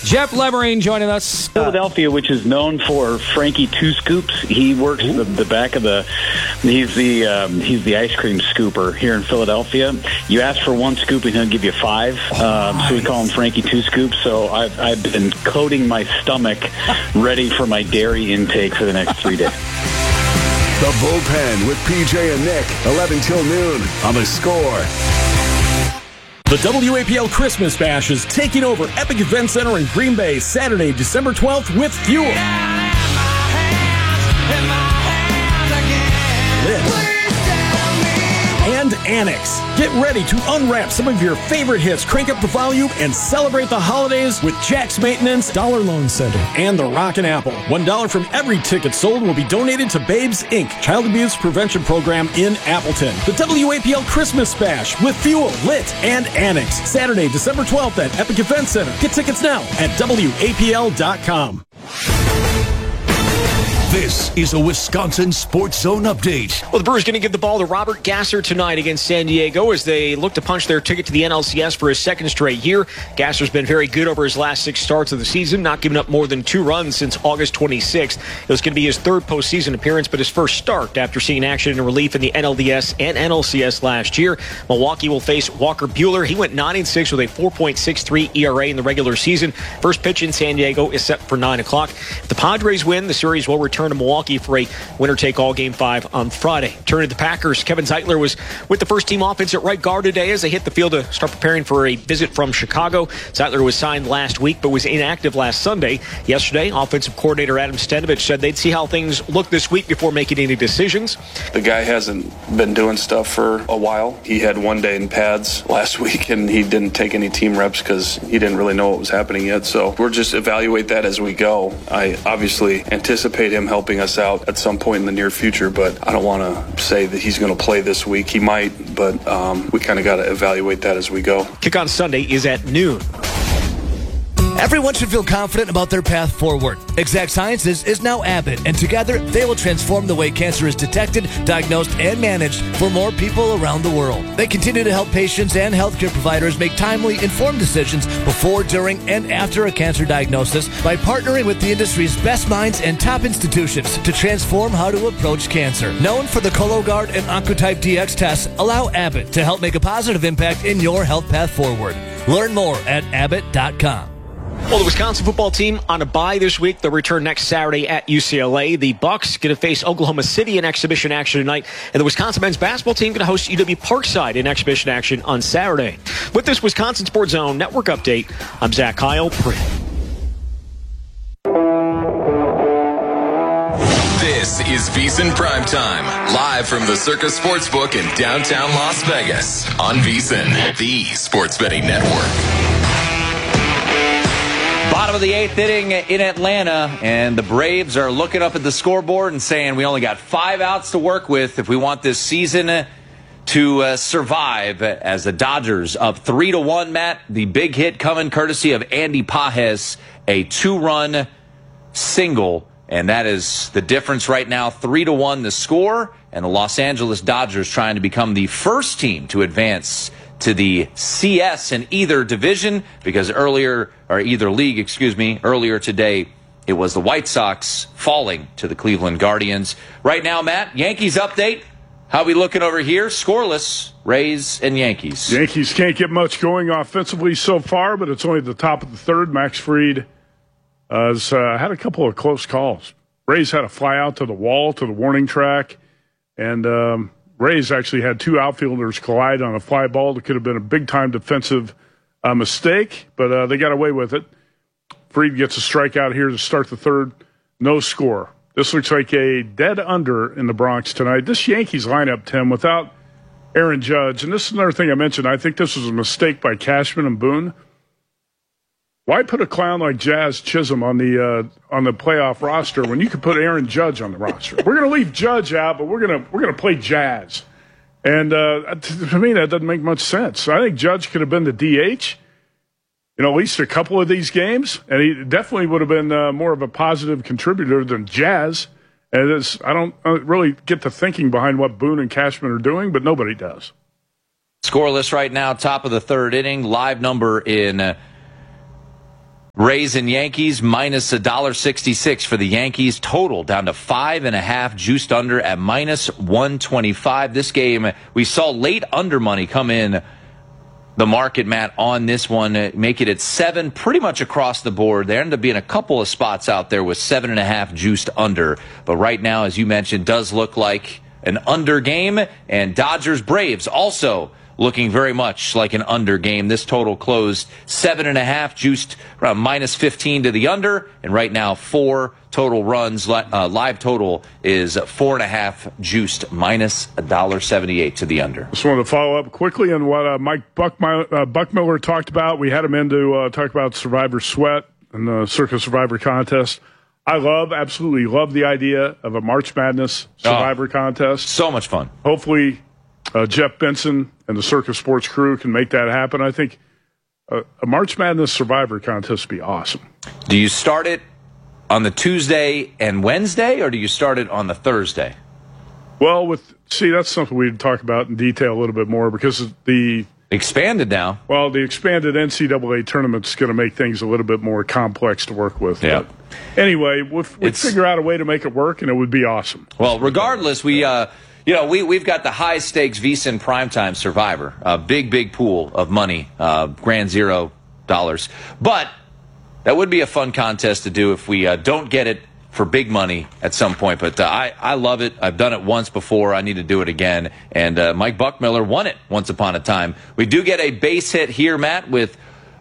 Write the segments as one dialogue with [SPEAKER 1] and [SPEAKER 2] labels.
[SPEAKER 1] Jeff Levering joining us.
[SPEAKER 2] Philadelphia, which is known for Frankie Two Scoops. He works the back of the. He's the ice cream scooper here in Philadelphia. You ask for one scoop and he'll give you 5. So we call him Frankie Two Scoops. So I've been coating my stomach, ready for my dairy intake for the next 3 days.
[SPEAKER 3] The Bullpen with PJ and Nick, 11 till noon on The Score.
[SPEAKER 4] The WAPL Christmas Bash is taking over Epic Event Center in Green Bay Saturday, December 12th with Fuel. And Annex. Get ready to unwrap some of your favorite hits, crank up the volume, and celebrate the holidays with Jack's Maintenance, Dollar Loan Center, and the Rockin' Apple. $1 from every ticket sold will be donated to Babes Inc., Child Abuse Prevention Program in Appleton. The WAPL Christmas Bash with Fuel, Lit, and Annex. Saturday, December 12th at Epic Event Center. Get tickets now at WAPL.com.
[SPEAKER 3] This is a Wisconsin Sports Zone update.
[SPEAKER 5] Well, the Brewers going to give the ball to Robert Gasser tonight against San Diego as they look to punch their ticket to the NLCS for his second straight year. Gasser's been very good over his last 6 starts of the season, not giving up more than 2 runs since August 26th. It was going to be his 3rd postseason appearance, but his first start after seeing action in relief in the NLDS and NLCS last year. Milwaukee will face Walker Buehler. He went 9-6 with a 4.63 ERA in the regular season. First pitch in San Diego is set for 9 o'clock. If the Padres win, the series will return to Milwaukee for a winner-take-all Game 5 on Friday. Turning to the Packers, Kevin Zeitler was with the first-team offense at right guard today as they hit the field to start preparing for a visit from Chicago. Zeitler was signed last week but was inactive last Sunday. Yesterday, offensive coordinator Adam Stenavich said they'd see how things look this week before making any decisions.
[SPEAKER 6] The guy hasn't been doing stuff for a while. He had 1 day in pads last week, and he didn't take any team reps because he didn't really know what was happening yet. So we'll just evaluate that as we go. I obviously anticipate him helping us out at some point in the near future, but I don't want to say that he's going to play this week. He might, but we kind of got to evaluate that as we go.
[SPEAKER 5] Kick on Sunday is at noon.
[SPEAKER 7] Everyone should feel confident about their path forward. Exact Sciences is now Abbott, and together they will transform the way cancer is detected, diagnosed, and managed for more people around the world. They continue to help patients and healthcare providers make timely, informed decisions before, during, and after a cancer diagnosis by partnering with the industry's best minds and top institutions to transform how to approach cancer. Known for the Cologuard and Oncotype DX tests, allow Abbott to help make a positive impact in your health path forward. Learn more at Abbott.com.
[SPEAKER 5] Well, the Wisconsin football team on a bye this week. They'll return next Saturday at UCLA. The Bucks going to face Oklahoma City in exhibition action tonight. And the Wisconsin men's basketball team going to host UW Parkside in exhibition action on Saturday. With this Wisconsin Sports Zone Network update, I'm Zach Kyle.
[SPEAKER 8] This is VSiN Primetime, live from the Circus Sportsbook in downtown Las Vegas on VSiN, the sports betting network.
[SPEAKER 9] Bottom of the 8th inning in Atlanta, and the Braves are looking up at the scoreboard and saying we only got 5 outs to work with if we want this season to survive, as the Dodgers up 3-1, Matt. The big hit coming courtesy of Andy Pages, a 2-run single, and that is the difference right now, 3-1 the score, and the Los Angeles Dodgers trying to become the first team to advance to the CS in either division, because earlier today it was the White Sox falling to the Cleveland Guardians. Right now, Matt, Yankees update. How we looking over here? Scoreless, Rays and Yankees.
[SPEAKER 10] Yankees can't get much going offensively so far, but it's only the top of the 3rd. Max Fried has had a couple of close calls. Rays had a fly out to the wall, to the warning track, and Rays actually had 2 outfielders collide on a fly ball that could have been a big-time defensive mistake, but they got away with it. Fried gets a strikeout here to start the 3rd. No score. This looks like a dead under in the Bronx tonight. This Yankees lineup, Tim, without Aaron Judge, and this is another thing I mentioned, I think this was a mistake by Cashman and Boone. Why put a clown like Jazz Chisholm on the playoff roster when you could put Aaron Judge on the roster? We're going to leave Judge out, but we're going to play Jazz. And to me, that doesn't make much sense. I think Judge could have been the DH, at least a couple of these games, and he definitely would have been more of a positive contributor than Jazz. And I don't really get the thinking behind what Boone and Cashman are doing, but nobody does.
[SPEAKER 9] Scoreless right now, top of the 3rd inning. Live number in Rays and Yankees minus $1.66 for the Yankees. Total down to 5.5, juiced under at minus 125. This game, we saw late under money come in the market, Matt, on this one. Make it at 7 pretty much across the board. There ended up being a couple of spots out there with 7.5 juiced under. But right now, as you mentioned, does look like an under game. And Dodgers-Braves also looking very much like an under game. This total closed 7.5, juiced around minus 15 to the under, and right now 4 total runs. Live total is 4.5, juiced minus $1.78 to the under.
[SPEAKER 10] Just wanted to follow up quickly on what Mike Buckmiller talked about. We had him in to talk about Survivor Sweat and the Circa Survivor contest. I absolutely love the idea of a March Madness Survivor contest.
[SPEAKER 9] So much fun.
[SPEAKER 10] Hopefully Jeff Benson and the Circus Sports crew can make that happen. I think a March Madness Survivor contest would be awesome.
[SPEAKER 9] Do you start it on the Tuesday and Wednesday, or do you start it on the Thursday?
[SPEAKER 10] Well, that's something we'd talk about in detail a little bit more, because the
[SPEAKER 9] expanded now.
[SPEAKER 10] Well, the expanded NCAA tournament's going to make things a little bit more complex to work with.
[SPEAKER 9] Yeah.
[SPEAKER 10] But anyway, we'll figure out a way to make it work, and it would be awesome.
[SPEAKER 9] Well, regardless, we've got the high-stakes VSiN Primetime Survivor, a big pool of money, grand $0. But that would be a fun contest to do if we don't get it for big money at some point. But I love it. I've done it once before. I need to do it again. And Mike Buckmiller won it once upon a time. We do get a base hit here, Matt, with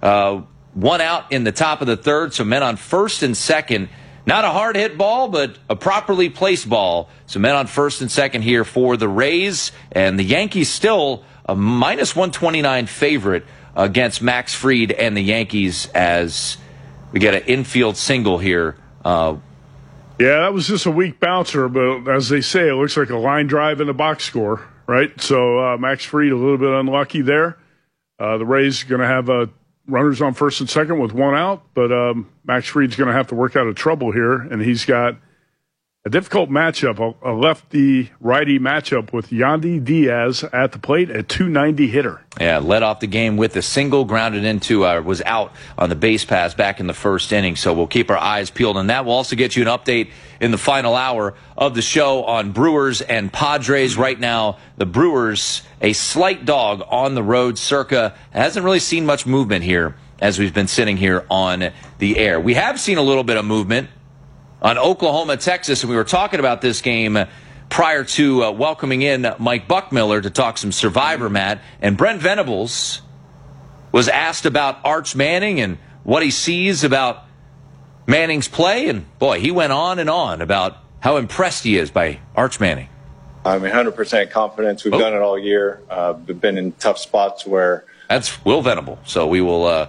[SPEAKER 9] one out in the top of the third. So men on first and second. Not a hard hit ball, but a properly placed ball. So men on first and second here for the Rays. And the Yankees still a minus 129 favorite against Max Fried and the Yankees, as we get an infield single here.
[SPEAKER 10] Yeah, that was just a weak bouncer, but as they say, it looks like a line drive in the box score, right? So Max Fried a little bit unlucky there. The Rays are going to have runners on first and second with one out, but Max Fried's going to have to work out of trouble here, and he's got a difficult matchup, a lefty-righty matchup with Yandy Diaz at the plate, a .290 hitter.
[SPEAKER 9] Yeah, led off the game with a single, grounded into, was out on the base pass back in the first inning, so we'll keep our eyes peeled on that. We'll also get you an update in the final hour of the show on Brewers and Padres. Right now, the Brewers, a slight dog on the road. Circa hasn't really seen much movement here as we've been sitting here on the air. We have seen a little bit of movement on Oklahoma, Texas, and we were talking about this game prior to welcoming in Mike Buckmiller to talk some Survivor, Matt. And Brent Venables was asked about Arch Manning and what he sees about Manning's play, and boy, he went on and on about how impressed he is by Arch Manning.
[SPEAKER 11] I mean, 100% confidence. We've done it all year. We've been in tough spots where... That's
[SPEAKER 9] Will Venable. So we will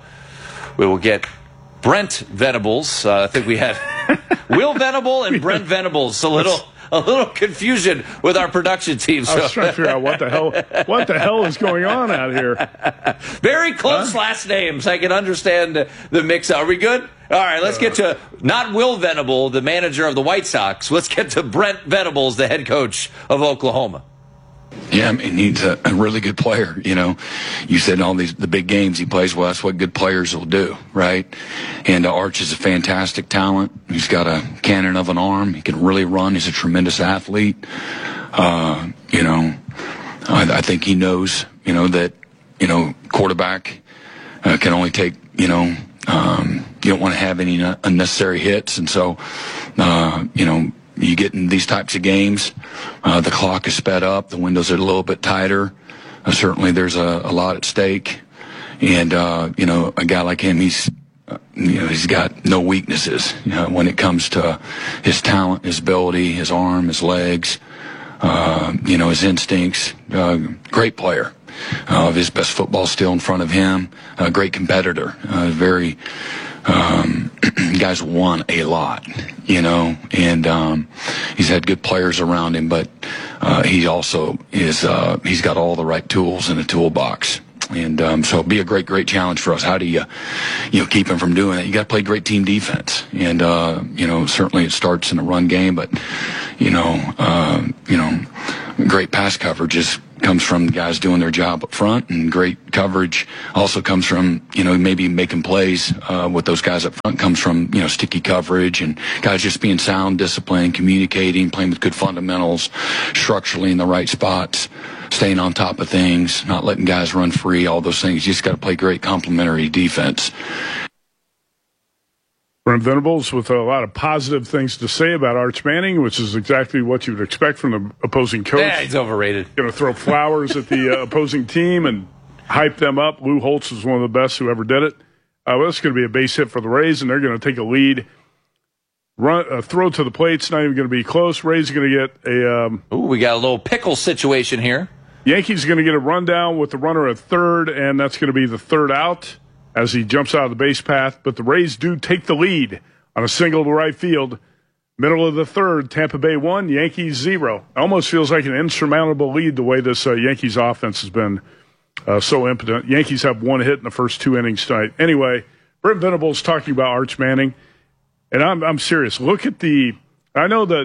[SPEAKER 9] get Brent Venables. I think we had Will Venable and Brent Venables. A little confusion with our production team. So.
[SPEAKER 10] I was trying to figure out what the hell is going on out here.
[SPEAKER 9] Very close last names. I can understand the mix. Are we good? All right, let's get to not Will Venable, the manager of the White Sox. Let's get to Brent Venables, the head coach of Oklahoma.
[SPEAKER 12] Yeah, I mean, he's a really good player. You know, you said all the big games he plays well. That's what good players will do, right? And Arch is a fantastic talent. He's got a cannon of an arm. He can really run. He's a tremendous athlete. You know, I think he knows, you know, that, you know, quarterback can only take, you know, you don't want to have any unnecessary hits. And so, you know, you get in these types of games, the clock is sped up, the windows are a little bit tighter. Certainly there's a lot at stake. And, you know, a guy like him, he's got no weaknesses, you know, when it comes to his talent, his ability, his arm, his legs, you know, his instincts. Great player. His best football still in front of him. A great competitor. Very... guys won a lot, you know, and he's had good players around him, but he also is he's got all the right tools in the toolbox. And so it'll be a great challenge for us. How do you keep him from doing that? You got to play great team defense, and you know, certainly it starts in the run game, but you know, great pass coverage is comes from guys doing their job up front, and great coverage also comes from, maybe making plays with those guys up front, comes from, sticky coverage and guys just being sound, disciplined, communicating, playing with good fundamentals, structurally in the right spots, staying on top of things, not letting guys run free, all those things. You just got to play great complementary defense.
[SPEAKER 10] Brent Venables with a lot of positive things to say about Arch Manning, which is exactly what you would expect from the opposing coach.
[SPEAKER 9] Yeah, he's overrated.
[SPEAKER 10] Going to throw flowers at the opposing team and hype them up. Lou Holtz was one of the best who ever did it. Well, it's going to be a base hit for the Rays, and they're going to take a lead. Throw to the plate's not even going to be close. Rays are going to get a...
[SPEAKER 9] we got a little pickle situation here.
[SPEAKER 10] Yankees are going to get a rundown with the runner at third, and that's going to be the third out as he jumps out of the base path. But the Rays do take the lead on a single to right field. Middle of the third, Tampa Bay 1, Yankees 0. Almost feels like an insurmountable lead the way this Yankees offense has been so impotent. Yankees have one hit in the first 2 innings tonight. Anyway, Brent Venables talking about Arch Manning, and I'm serious. Look at I know that,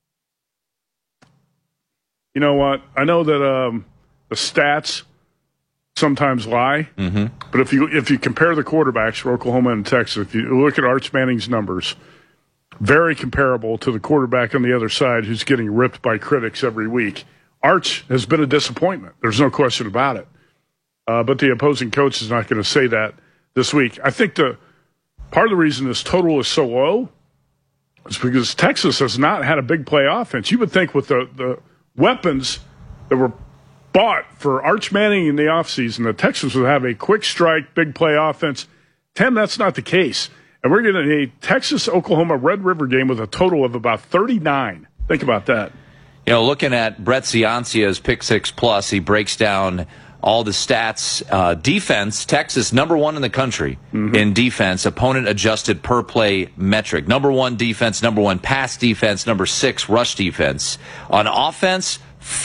[SPEAKER 10] you know what? I know that the stats sometimes lie, but if you compare the quarterbacks for Oklahoma and Texas, if you look at Arch Manning's numbers, very comparable to the quarterback on the other side who's getting ripped by critics every week. Arch has been a disappointment. There's no question about it. But the opposing coach is not going to say that this week. I think part of the reason this total is so low is because Texas has not had a big play offense. You would think with the weapons that were bought for Arch Manning in the offseason, the Texans would have a quick strike, big play offense. Tim, that's not the case. And we're getting a Texas-Oklahoma Red River game with a total of about 39. Think about that.
[SPEAKER 9] Looking at Brett Ciancia's Pick 6 Plus, he breaks down all the stats. Defense, Texas, number 1 in the country in defense, opponent adjusted per play metric. Number 1 defense, number 1 pass defense, number 6 rush defense. On offense,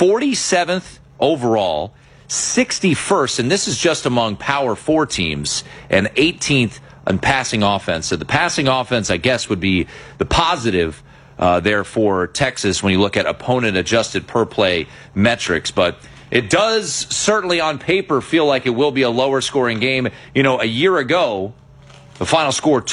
[SPEAKER 9] 47th overall, 61st, and this is just among Power 4 teams, and 18th on passing offense. So the passing offense, I guess, would be the positive there for Texas when you look at opponent adjusted per play metrics. But it does certainly on paper feel like it will be a lower scoring game. A year ago, the final score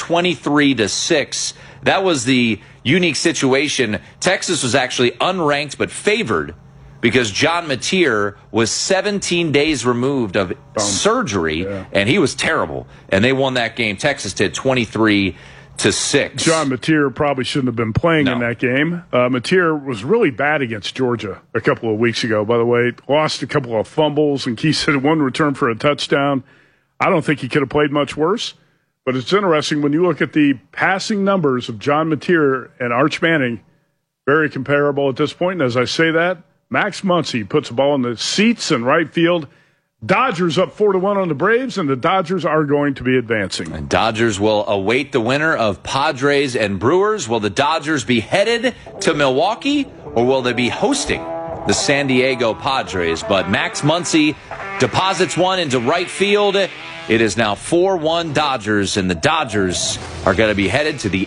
[SPEAKER 9] 23-6. That was the unique situation. Texas was actually unranked but favored because John Mateer was 17 days removed of surgery, and he was terrible. And they won that game. Texas did 23-6.
[SPEAKER 10] John Mateer probably shouldn't have been playing in that game. Mateer was really bad against Georgia a couple of weeks ago, by the way. Lost a couple of fumbles, and Keith said one return for a touchdown. I don't think he could have played much worse. But it's interesting when you look at the passing numbers of John Mateer and Arch Manning, very comparable at this point. And as I say that, Max Muncy puts a ball in the seats in right field. Dodgers up 4-1 on the Braves, and the Dodgers are going to be advancing.
[SPEAKER 9] And Dodgers will await the winner of Padres and Brewers. Will the Dodgers be headed to Milwaukee, or will they be hosting the San Diego Padres? But Max Muncy deposits one into right field. It is now 4-1 Dodgers, and the Dodgers are going to be headed to the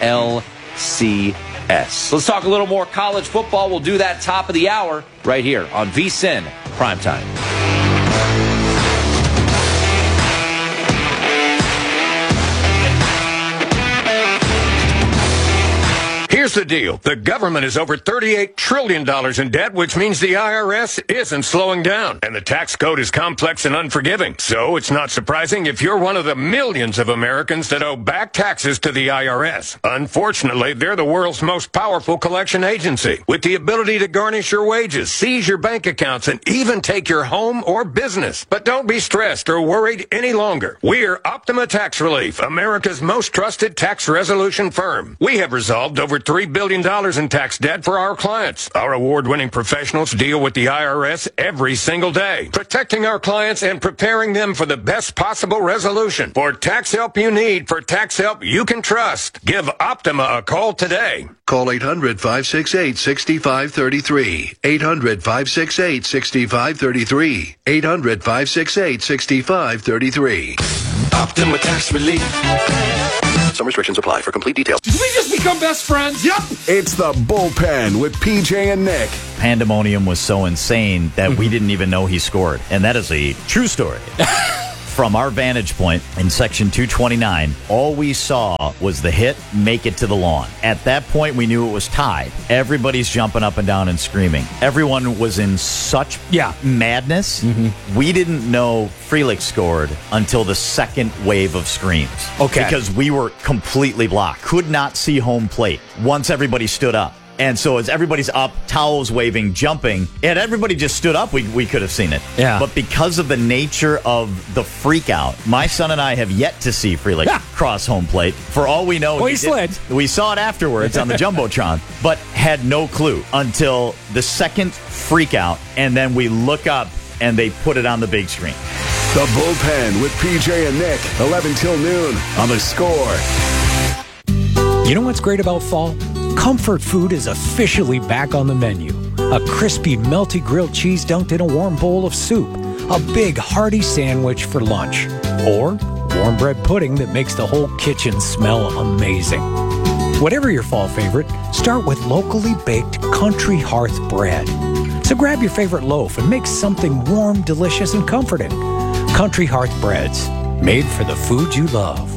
[SPEAKER 9] NLCS. Let's talk a little more college football. We'll do that top of the hour right here on VSiN Primetime.
[SPEAKER 13] Here's the deal. The government is over $38 trillion in debt, which means the IRS isn't slowing down. And the tax code is complex and unforgiving. So it's not surprising if you're one of the millions of Americans that owe back taxes to the IRS. Unfortunately, they're the world's most powerful collection agency, with the ability to garnish your wages, seize your bank accounts, and even take your home or business. But don't be stressed or worried any longer. We're Optima Tax Relief, America's most trusted tax resolution firm. We have resolved over $3 billion in tax debt for our clients. Our award-winning professionals deal with the IRS every single day, protecting our clients and preparing them for the best possible resolution. For tax help you need, for tax help you can trust, give Optima a call today.
[SPEAKER 14] Call 800-568-6533. 800-568-6533. 800-568-6533.
[SPEAKER 13] Optima Tax Relief.
[SPEAKER 14] Some restrictions apply. For complete details.
[SPEAKER 1] Did we just become best friends? Yep.
[SPEAKER 3] It's the Bullpen with PJ and Nick.
[SPEAKER 15] Pandemonium was so insane that we didn't even know he scored. And that is a true story. From our vantage point in section 229, all we saw was the hit make it to the lawn. At that point, we knew it was tied. Everybody's jumping up and down and screaming. Everyone was in such madness. We didn't know Frelick scored until the second wave of screams.
[SPEAKER 1] Okay.
[SPEAKER 15] Because we were completely blocked. Could not see home plate once everybody stood up. And so as everybody's up, towels waving, jumping, and everybody just stood up, we could have seen it.
[SPEAKER 1] Yeah.
[SPEAKER 15] But because of the nature of the freak out, my son and I have yet to see Frelick cross home plate. For all we know,
[SPEAKER 1] he slid.
[SPEAKER 15] We saw it afterwards on the Jumbotron, but had no clue until the second freak out, and then we look up and they put it on the big screen.
[SPEAKER 3] The Bullpen with PJ and Nick, 11 till noon on The Score.
[SPEAKER 1] You know what's great about fall? Comfort food is officially back on the menu. A crispy, melty grilled cheese dunked in a warm bowl of soup. A big, hearty sandwich for lunch. Or warm bread pudding that makes the whole kitchen smell amazing. Whatever your fall favorite, start with locally baked Country Hearth bread. So grab your favorite loaf and make something warm, delicious, and comforting. Country Hearth breads, made for the food you love.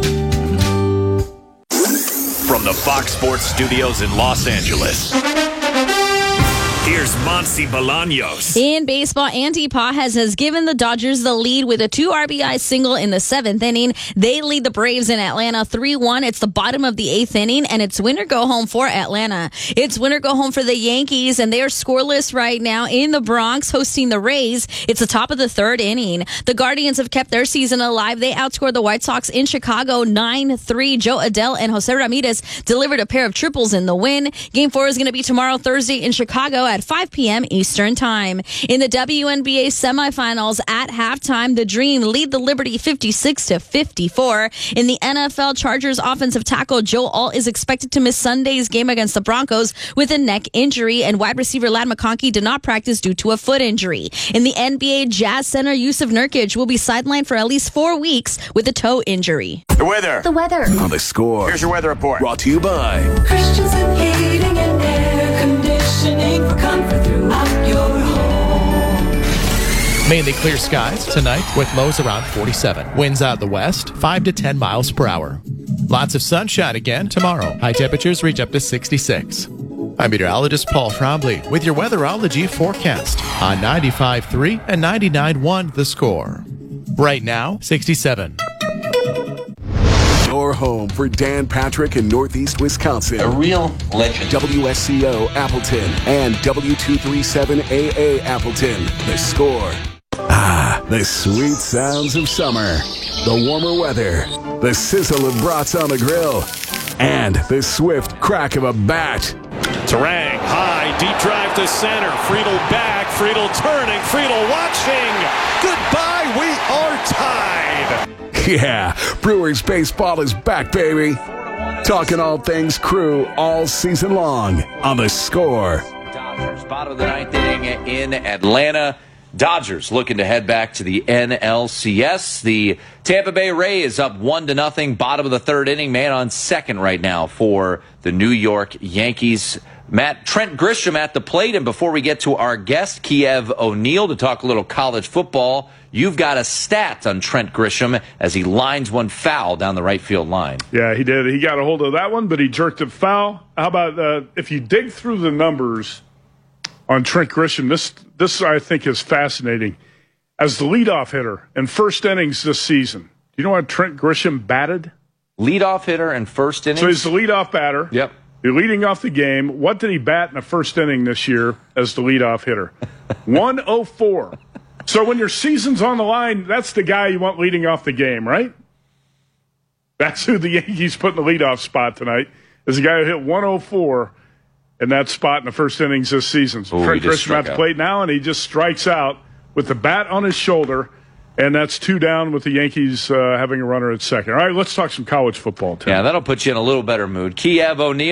[SPEAKER 16] From the Fox Sports Studios in Los Angeles, here's Monsi Bolaños.
[SPEAKER 17] In baseball, Andy Pages has given the Dodgers the lead with a 2 RBI single in the 7th inning. They lead the Braves in Atlanta 3-1. It's the bottom of the 8th inning, and it's win or go home for Atlanta. It's win or go home for the Yankees, and they are scoreless right now in the Bronx, hosting the Rays. It's the top of the 3rd inning. The Guardians have kept their season alive. They outscored the White Sox in Chicago 9-3. Joe Adele and Jose Ramirez delivered a pair of triples in the win. Game 4 is going to be tomorrow, Thursday, in Chicago at 5 p.m. Eastern Time. In the WNBA semifinals at halftime, the Dream lead the Liberty 56-54. In the NFL, Chargers offensive tackle Joe Alt is expected to miss Sunday's game against the Broncos with a neck injury, and wide receiver Ladd McConkey did not practice due to a foot injury. In the NBA, Jazz center Yusuf Nurkic will be sidelined for at least 4 weeks with a toe injury.
[SPEAKER 16] The weather.
[SPEAKER 17] The weather.
[SPEAKER 3] On The Score.
[SPEAKER 16] Here's your weather report.
[SPEAKER 3] Brought to you by
[SPEAKER 18] Christensen Heating and Air Conditioning for comfort throughout your home.
[SPEAKER 19] Mainly clear skies tonight with lows around 47. Winds out of the west, 5 to 10 miles per hour. Lots of sunshine again tomorrow. High temperatures reach up to 66. I'm meteorologist Paul Trombley with your weatherology forecast on 95.3 and 99.1 The Score. Right now, 67.
[SPEAKER 3] your home for Dan Patrick in Northeast Wisconsin.
[SPEAKER 20] A real legend.
[SPEAKER 3] WSCO Appleton and W237AA Appleton. The Score. Ah, the sweet sounds of summer. The warmer weather. The sizzle of brats on the grill. And the swift crack of a bat.
[SPEAKER 21] Terang, high, deep drive to center. Friedel back, Friedel turning, Friedel watching. Goodbye, we are tied.
[SPEAKER 3] Yeah, Brewers baseball is back, baby. Talking all things Crew all season long on The Score.
[SPEAKER 9] Dodgers, bottom of the ninth inning in Atlanta. Dodgers looking to head back to the NLCS. The Tampa Bay Rays up 1-0, bottom of the third inning. Man on second right now for the New York Yankees. Trent Grisham at the plate. And before we get to our guest, Kiev O'Neill, to talk a little college football, you've got a stat on Trent Grisham as he lines one foul down the right field line.
[SPEAKER 10] Yeah, he did. He got a hold of that one, but he jerked it foul. How about if you dig through the numbers on Trent Grisham, this I think is fascinating. As the leadoff hitter in first innings this season, do you know what Trent Grisham batted?
[SPEAKER 9] Leadoff hitter in first innings?
[SPEAKER 10] So he's the leadoff batter.
[SPEAKER 9] Yep.
[SPEAKER 10] You're leading off the game. What did he bat in the first inning this year as the leadoff hitter? 104. So when your season's on the line, that's the guy you want leading off the game, right? That's who the Yankees put in the leadoff spot tonight, is the guy who hit 104 in that spot in the first innings this season. So Trent Grisham at the plate now, and he just strikes out with the bat on his shoulder, and that's 2 down with the Yankees having a runner at second. All right, let's talk some college football, Tim.
[SPEAKER 9] Yeah, that'll put you in a little better mood. Kiev O'Neill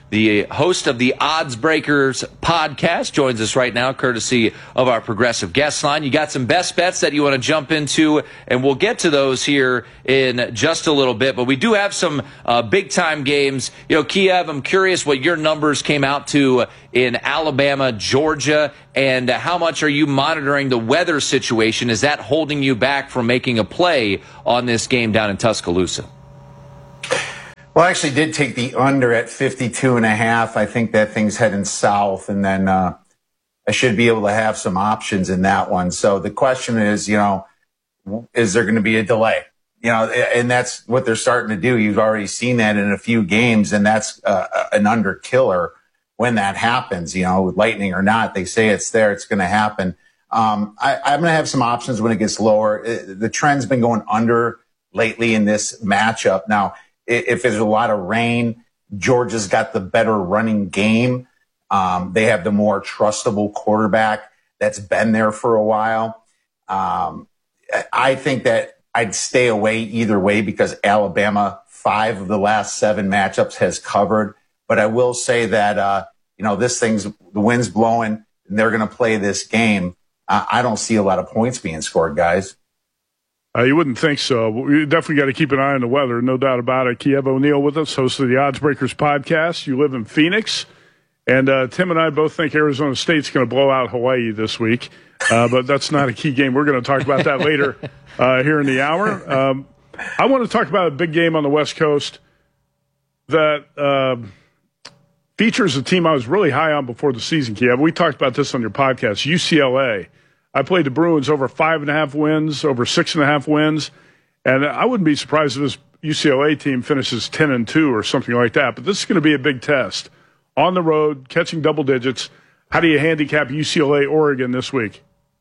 [SPEAKER 9] the host of the Odds Breakers podcast, joins us right now, courtesy of our Progressive guest line. You got some best bets that you want to jump into, and we'll get to those here in just a little bit. But we do have some big-time games. Kiev, I'm curious what your numbers came out to in Alabama, Georgia, and how much are you monitoring the weather situation? Is that holding you back from making a play on this game down in Tuscaloosa?
[SPEAKER 14] Well, I actually did take the under at 52.5. I think that thing's heading south, and then I should be able to have some options in that one. So the question is, is there going to be a delay? And that's what they're starting to do. You've already seen that in a few games, and that's an under killer when that happens. With lightning or not, they say it's there, it's going to happen. I'm going to have some options when it gets lower. The trend's been going under lately in this matchup. Now, if there's a lot of rain, Georgia's got the better running game. They have the more trustable quarterback that's been there for a while. I think that I'd stay away either way because Alabama, 5 of the last 7 matchups has covered. But I will say that, the wind's blowing and they're going to play this game. I don't see a lot of points being scored, guys.
[SPEAKER 10] You wouldn't think so. We definitely got to keep an eye on the weather, no doubt about it. Kiev O'Neill with us, host of the Odds Breakers podcast. You live in Phoenix, and Tim and I both think Arizona State's going to blow out Hawaii this week, but that's not a key game. We're going to talk about that later here in the hour. I want to talk about a big game on the West Coast that features a team I was really high on before the season, Kiev. We talked about this on your podcast, UCLA. I played the Bruins over 5.5 wins, over 6.5 wins, and I wouldn't be surprised if this UCLA team finishes 10-2 or something like that. But this is going to be a big test. On the road, catching double digits. How do you handicap UCLA Oregon this week?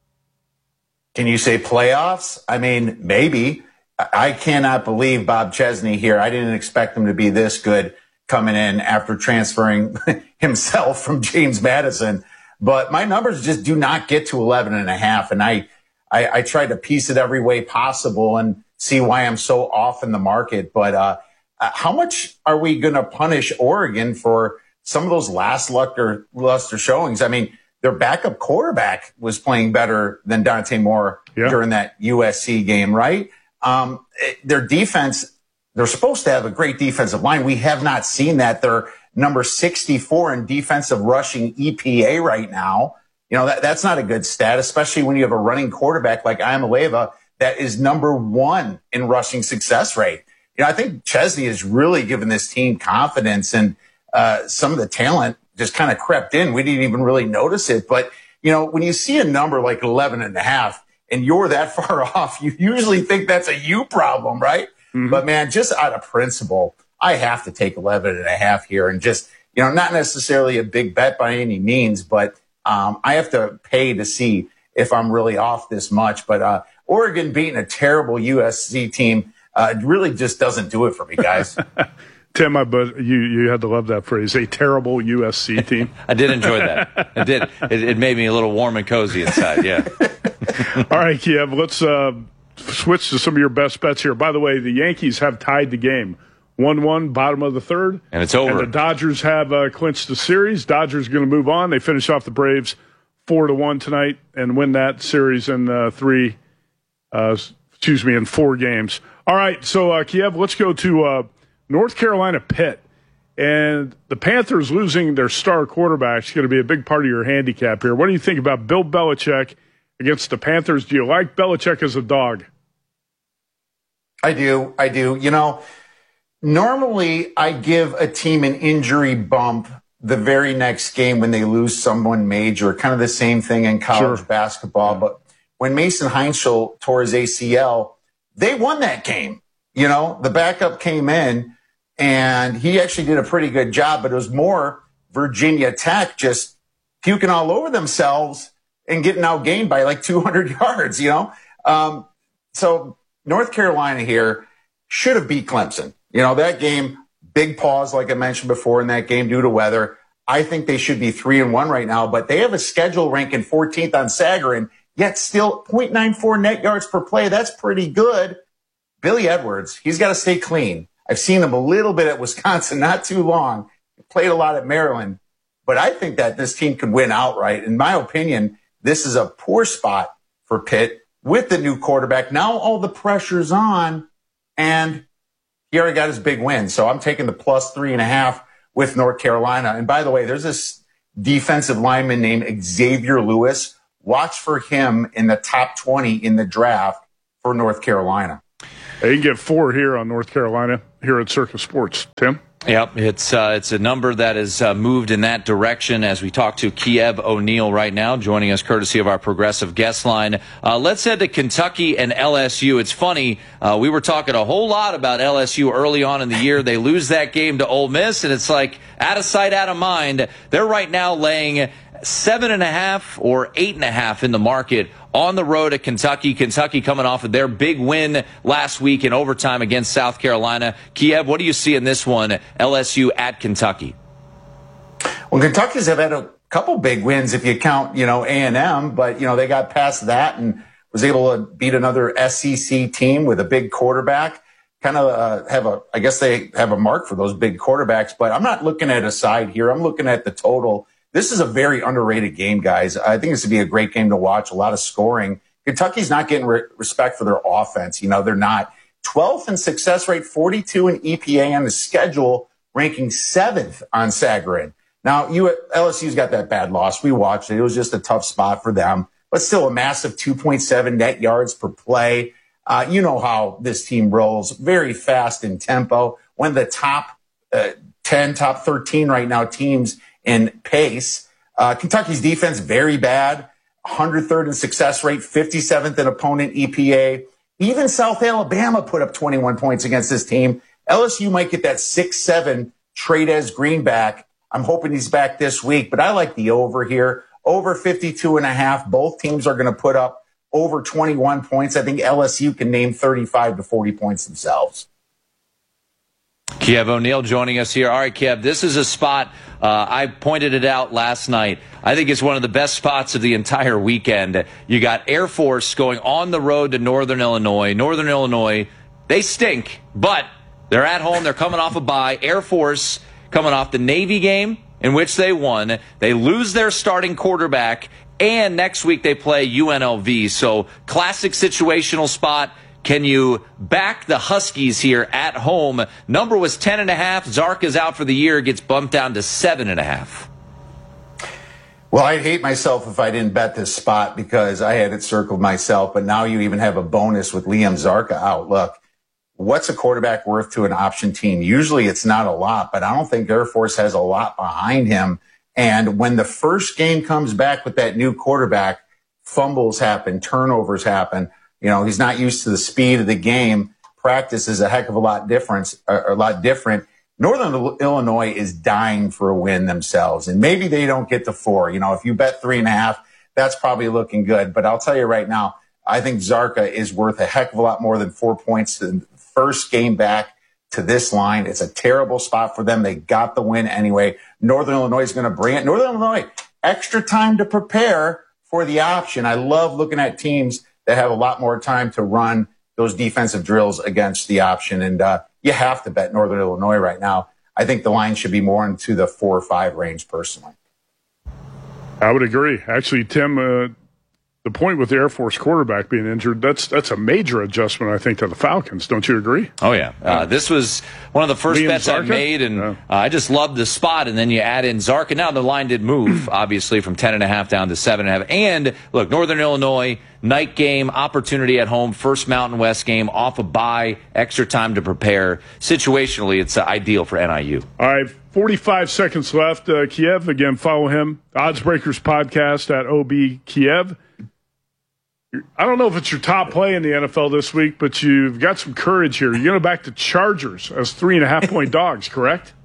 [SPEAKER 14] Can you say playoffs? I mean, maybe. I cannot believe Bob Chesney here. I didn't expect him to be this good coming in after transferring himself from James Madison. But my numbers just do not get to 11.5. And I tried to piece it every way possible and see why I'm so off in the market. But how much are we going to punish Oregon for some of those last luster showings? I mean, their backup quarterback was playing better than Dante Moore during that USC game, right? Their defense, they're supposed to have a great defensive line. We have not seen that. They're number 64 in defensive rushing EPA right now. That's not a good stat, especially when you have a running quarterback like Iamaleava that is number 1 in rushing success rate. I think Chesney has really given this team confidence, and some of the talent just kind of crept in. We didn't even really notice it. But, when you see a number like 11.5 and you're that far off, you usually think that's a you problem, right? Mm-hmm. But, man, just out of principle, I have to take 11.5 here, and just, not necessarily a big bet by any means, but I have to pay to see if I'm really off this much. But Oregon beating a terrible USC team really just doesn't do it for me, guys.
[SPEAKER 10] Tim, you had to love that phrase, a terrible USC team.
[SPEAKER 9] I did enjoy that. It did. It made me a little warm and cozy inside, yeah.
[SPEAKER 10] All right, Kiev, let's switch to some of your best bets here. By the way, the Yankees have tied the game. 1-1, bottom of the third.
[SPEAKER 9] And it's over.
[SPEAKER 10] And the Dodgers have clinched the series. Dodgers going to move on. They finish off the Braves 4-1 tonight and win that series in 4 games. All right, so Kiev, let's go to North Carolina Pitt. And the Panthers losing their star quarterback is going to be a big part of your handicap here. What do you think about Bill Belichick against the Panthers? Do you like Belichick as a dog?
[SPEAKER 14] I do. Normally, I give a team an injury bump the very next game when they lose someone major, kind of the same thing in college basketball. But when Mason Heinschel tore his ACL, they won that game. The backup came in, and he actually did a pretty good job, but it was more Virginia Tech just puking all over themselves and getting outgained by like 200 yards, So North Carolina here should have beat Clemson. That game, big pause, like I mentioned before, in that game due to weather. I think they should be 3-1 right now, but they have a schedule ranking 14th on Sagarin, yet still 0.94 net yards per play. That's pretty good. Billy Edwards, he's got to stay clean. I've seen him a little bit at Wisconsin, not too long. played a lot at Maryland, but I think that this team could win outright. In my opinion, this is a poor spot for Pitt with the new quarterback. Now all the pressure's on, and he already got his big win. So I'm taking the plus 3.5 with North Carolina. And by the way, there's this defensive lineman named Xavier Lewis. Watch for him in the top 20 in the draft for North Carolina.
[SPEAKER 10] You can get 4 here on North Carolina here at Circa Sports. Tim?
[SPEAKER 9] Yep, it's a number that has moved in that direction as we talk to Kiev O'Neill right now, joining us courtesy of our Progressive guest line. Let's head to Kentucky and LSU. It's funny, we were talking a whole lot about LSU early on in the year. They lose that game to Ole Miss, and it's like out of sight, out of mind. They're right now laying 7.5 or 8.5 in the market on the road at Kentucky. Kentucky coming off of their big win last week in overtime against South Carolina. Kiev, what do you see in this one, LSU at Kentucky?
[SPEAKER 14] Well, Kentucky's have had a couple big wins if you count, A&M, but, they got past that and was able to beat another SEC team with a big quarterback. Kind of I guess they have a mark for those big quarterbacks, but I'm not looking at a side here. I'm looking at the total. This is a very underrated game, guys. I think this would be a great game to watch, a lot of scoring. Kentucky's not getting respect for their offense. They're not. 12th in success rate, 42 in EPA on the schedule, ranking 7th on Sagarin. Now, LSU's got that bad loss. We watched it. It was just a tough spot for them, but still a massive 2.7 net yards per play. You know how this team rolls, very fast in tempo. One of the top 10, top 13 right now teams in pace. Kentucky's defense, very bad. 103rd in success rate, 57th in opponent EPA. Even South Alabama put up 21 points against this team. LSU might get that 6-7 Trades Greenback. I'm hoping he's back this week, but I like the over here. Over 52.5. Both teams are going to put up over 21 points. I think LSU can name 35 to 40 points themselves.
[SPEAKER 9] Kiev O'Neill joining us here. All right, Kiev, this is a spot, I pointed it out last night. I think it's one of the best spots of the entire weekend. You got Air Force going on the road to Northern Illinois. Northern Illinois, they stink, but they're at home. They're coming off a bye. Air Force coming off the Navy game in which they won. They lose their starting quarterback, and next week they play UNLV. So classic situational spot. Can you back the Huskies here at home? Number was 10.5. Zarka's out for the year. Gets bumped down to 7.5.
[SPEAKER 14] Well, I'd hate myself if I didn't bet this spot because I had it circled myself. But now you even have a bonus with Liam Zarka out. Look, what's a quarterback worth to an option team? Usually it's not a lot, but I don't think Air Force has a lot behind him. And when the first game comes back with that new quarterback, fumbles happen, turnovers happen. He's not used to the speed of the game. Practice is a heck of a lot different. Northern Illinois is dying for a win themselves, and maybe they don't get to 4. If you bet 3.5, that's probably looking good. But I'll tell you right now, I think Zarka is worth a heck of a lot more than 4 points to the first game back to this line. It's a terrible spot for them. They got the win anyway. Northern Illinois is going to bring it. Northern Illinois, extra time to prepare for the option. I love looking at teams that have a lot more time to run those defensive drills against the option. And you have to bet Northern Illinois right now. I think the line should be more into the 4 or 5 range personally.
[SPEAKER 10] I would agree. Actually, Tim, the point with the Air Force quarterback being injured, that's a major adjustment, I think, to the Falcons. Don't you agree?
[SPEAKER 9] Oh, yeah. This was one of the first bets I made, and I just loved the spot. And then you add in Zarka. Now, the line did move, obviously, from 10.5 down to 7.5. And, look, Northern Illinois, night game, opportunity at home, first Mountain West game, off a bye, extra time to prepare. Situationally, it's ideal for NIU.
[SPEAKER 10] All right, 45 seconds left. Kiev, again, follow him. Oddsbreakers podcast at OB Kiev. I don't know if it's your top play in the NFL this week, but you've got some courage here. You're going to back the Chargers as 3.5-point dogs, correct?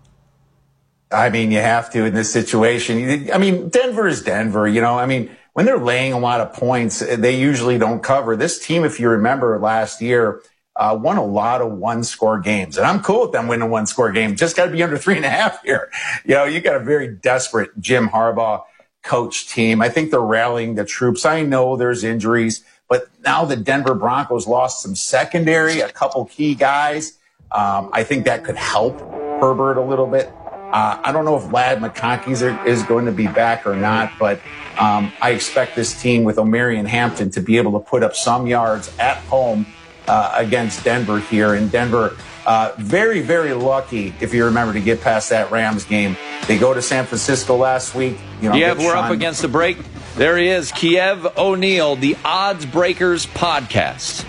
[SPEAKER 14] I mean, you have to in this situation. I mean, Denver is Denver, when they're laying a lot of points, they usually don't cover. This team, if you remember last year, won a lot of one-score games. And I'm cool with them winning a one-score game. Just got to be under 3.5 here. You got a very desperate Jim Harbaugh coach team. I think they're rallying the troops. I know there's injuries, but now the Denver Broncos lost some secondary, a couple key guys. I think that could help Herbert a little bit. I don't know if Ladd McConkey is going to be back or not, but I expect this team with Omarion Hampton to be able to put up some yards at home against Denver here. And Denver, very, very lucky, if you remember, to get past that Rams game. They go to San Francisco last week.
[SPEAKER 9] Kiev, we're up against the break. There he is, Kiev O'Neill, the Odds Breakers podcast.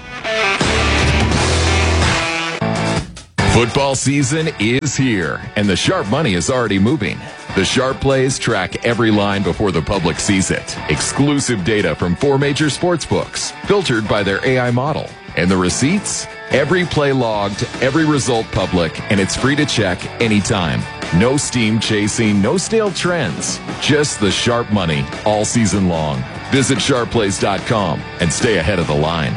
[SPEAKER 8] Football season is here, and the sharp money is already moving. The Sharp Plays track every line before the public sees it. Exclusive data from 4 major sports books, filtered by their AI model. And the receipts? Every play logged, every result public, and it's free to check anytime. No steam chasing, no stale trends. Just the sharp money all season long. Visit sharpplays.com and stay ahead of the line.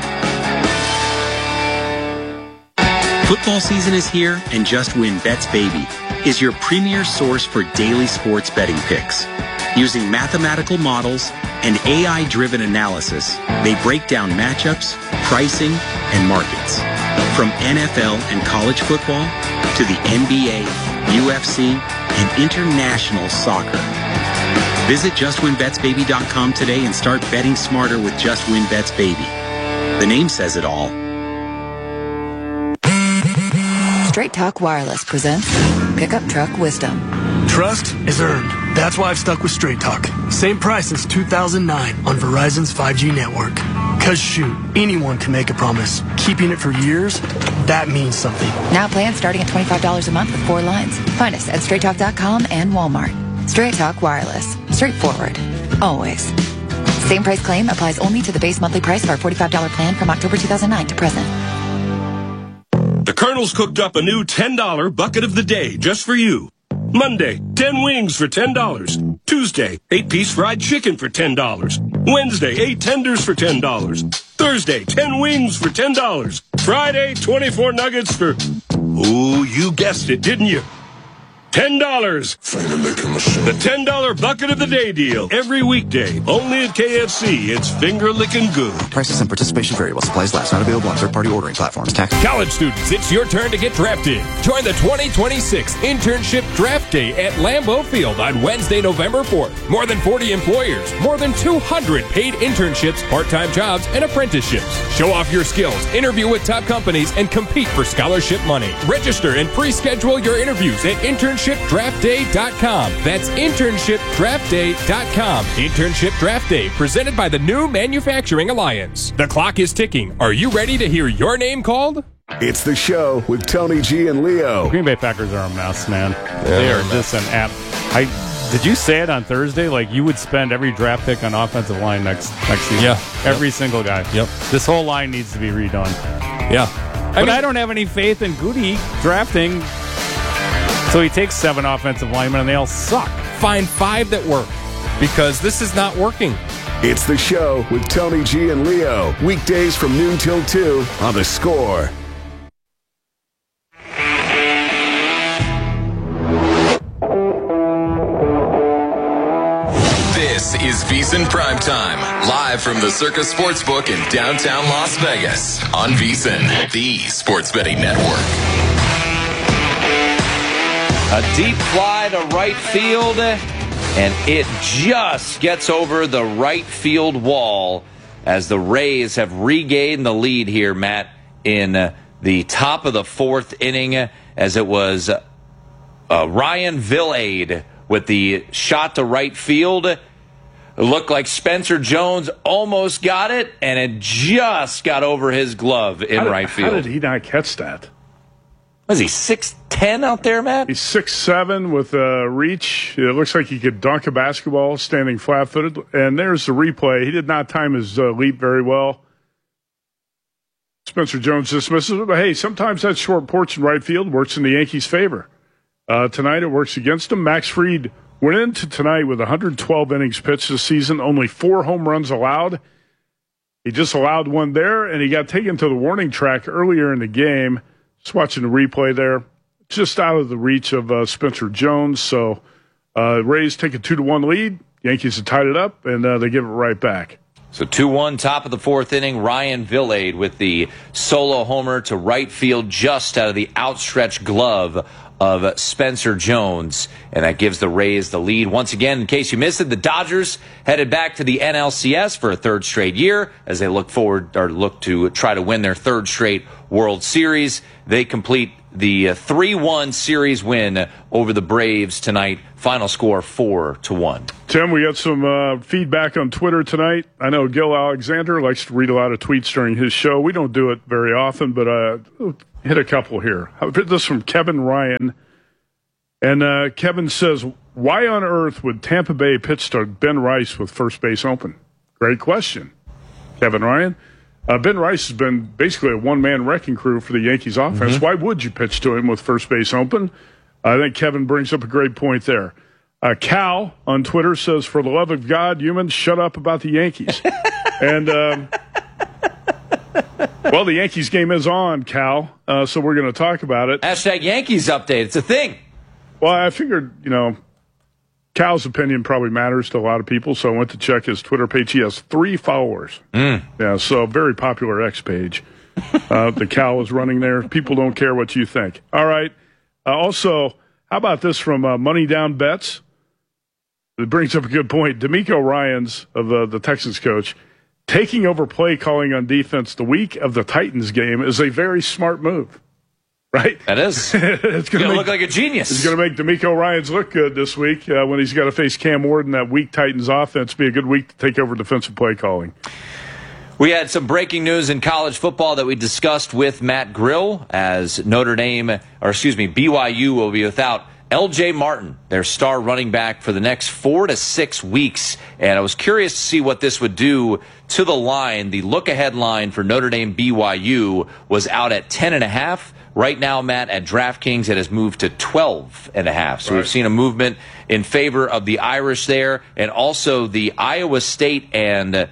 [SPEAKER 20] Football season is here, and Just Win Bets Baby is your premier source for daily sports betting picks. Using mathematical models and AI-driven analysis, they break down matchups, pricing, and markets. From NFL and college football to the NBA, UFC, and international soccer. Visit JustWinBetsBaby.com today and start betting smarter with Just Win Bets Baby. The name says it all.
[SPEAKER 22] Straight Talk Wireless presents Pickup Truck Wisdom.
[SPEAKER 23] Trust is earned. That's why I've stuck with Straight Talk. Same price since 2009 on Verizon's 5G network. Cause shoot, anyone can make a promise. Keeping it for years, that means something.
[SPEAKER 22] Now plans starting at $25 a month with 4 lines. Find us at StraightTalk.com and Walmart. Straight Talk Wireless. Straightforward. Always. Same price claim applies only to the base monthly price of our $45 plan from October 2009 to present.
[SPEAKER 24] The Colonel's cooked up a new $10 bucket of the day just for you. Monday, 10 wings for $10. Tuesday, 8-piece fried chicken for $10. Wednesday, 8 tenders for $10. Thursday, 10 wings for $10. Friday, 24 nuggets for... Ooh, you guessed it, didn't you? $10. The $10 bucket of the day deal. Every weekday. Only at KFC. It's finger-licking good.
[SPEAKER 25] Prices and participation variable. Supplies last. Not available on third-party ordering platforms. Tax.
[SPEAKER 26] College students, it's your turn to get drafted. Join the 2026 Internship Draft Day at Lambeau Field on Wednesday, November 4th. More than 40 employers. More than 200 paid internships, part-time jobs, and apprenticeships. Show off your skills, interview with top companies, and compete for scholarship money. Register and pre-schedule your interviews at internshipdraftday.com. That's internshipdraftday.com. Internship Draft Day, presented by the New Manufacturing Alliance. The clock is ticking. Are you ready to hear your name called?
[SPEAKER 3] It's the show with Tony G and Leo.
[SPEAKER 10] Green Bay Packers are a mess, man. They are just an app. Did you say it on Thursday? Like, you would spend every draft pick on offensive line next season.
[SPEAKER 4] Yeah.
[SPEAKER 10] Every single guy.
[SPEAKER 4] Yep.
[SPEAKER 10] This whole line needs to be redone.
[SPEAKER 4] Yeah.
[SPEAKER 10] I don't have any faith in Goody drafting. So he takes 7 offensive linemen, and they all suck.
[SPEAKER 4] Find 5 that work, because this is not working.
[SPEAKER 3] It's the show with Tony G and Leo. Weekdays from noon till 2 on The Score.
[SPEAKER 8] This is VSiN Primetime, live from the Circus Sportsbook in downtown Las Vegas on VSiN, the sports betting network.
[SPEAKER 9] A deep fly to right field, and it just gets over the right field wall as the Rays have regained the lead here, Matt, in the top of the 4th inning, as it was Ryan Vilade with the shot to right field. It looked like Spencer Jones almost got it, and it just got over his glove in right field.
[SPEAKER 10] How did he not catch that?
[SPEAKER 9] Was he 6'10" out there, Matt?
[SPEAKER 10] He's 6'7" with reach. It looks like he could dunk a basketball standing flat-footed. And there's the replay. He did not time his leap very well. Spencer Jones dismisses it. But, hey, sometimes that short porch in right field works in the Yankees' favor. Tonight it works against him. Max Fried went into tonight with 112 innings pitched this season, only 4 home runs allowed. He just allowed 1 there, and he got taken to the warning track earlier in the game. Just watching the replay there, just out of the reach of Spencer Jones. So Rays take a 2-1 lead. Yankees have tied it up, and they give it right back.
[SPEAKER 9] So 2-1, top of the fourth inning. Ryan Villade with the solo homer to right field, just out of the outstretched glove of Spencer Jones. And that gives the Rays the lead. Once again, in case you missed it, the Dodgers headed back to the NLCS for a third straight year as they look to try to win their third straight World Series. They complete the 3-1 series win over the Braves tonight. Final score 4-1.
[SPEAKER 10] Tim, we got some feedback on Twitter tonight. I know Gil Alexander likes to read a lot of tweets during his show. We don't do it very often, but hit a couple here. This is from Kevin Ryan. And Kevin says, why on earth would Tampa Bay pitch to Ben Rice with first base open? Great question, Kevin Ryan. Ben Rice has been basically a one-man wrecking crew for the Yankees offense. Mm-hmm. Why would you pitch to him with first base open? I think Kevin brings up a great point there. Cal on Twitter says, for the love of God, humans, shut up about the Yankees. And, well, the Yankees game is on, Cal, so we're going to talk about it.
[SPEAKER 9] Hashtag Yankees update. It's a thing.
[SPEAKER 10] Well, I figured, Cal's opinion probably matters to a lot of people, so I went to check his Twitter page. He has 3 followers. Yeah, so very popular X page. The Cal is running there. People don't care what you think. All right. Also, how about this from Money Down Bets? It brings up a good point. D'Amico Ryans, of the Texans coach, taking over play calling on defense the week of the Titans game is a very smart move. Right?
[SPEAKER 9] That is. It's going to look like a genius.
[SPEAKER 10] It's going to make D'Amico Ryans look good this week when he's got to face Cam Ward in that weak Titans offense. Be a good week to take over defensive play calling.
[SPEAKER 9] We had some breaking news in college football that we discussed with Matt Grill as BYU will be without L.J. Martin, their star running back, for the next 4 to 6 weeks. And I was curious to see what this would do to the line. The look-ahead line for Notre Dame BYU was out at 10.5. Right now, Matt, at DraftKings, it has moved to 12.5. So We've seen a movement in favor of the Irish there. And also the Iowa State and